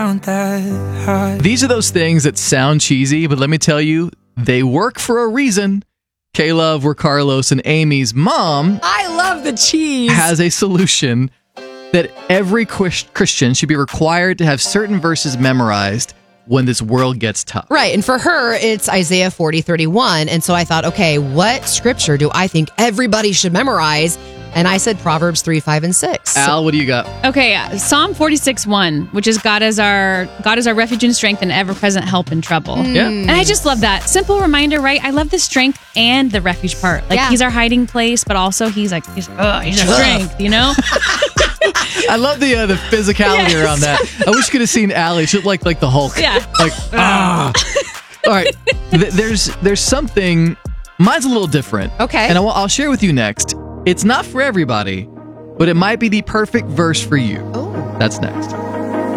count that high. These are those things that sound cheesy, but let me tell you, they work for a reason. K-Love, where Carlos and Amy's mom I love the cheese. has a solution that every Christian should be required to have certain verses memorized when this world gets tough. Right. And for her, it's Isaiah 40:31. And so I thought, okay, what scripture do I think everybody should memorize? And I said Proverbs 3, 5, and 6. Al, what do you got? Okay, Psalm 46:1, which is God is our refuge and strength and ever-present help in trouble. Yeah. And I just love that. Simple reminder, right? I love the strength and the refuge part. Like, he's our hiding place, but also he's our strength, you know? I love the physicality around that. I wish you could have seen Allie. She looked like the Hulk. Yeah. All right. There's something. Mine's a little different. Okay. And I'll share with you next. It's not for everybody, but it might be the perfect verse for you. Oh. That's next.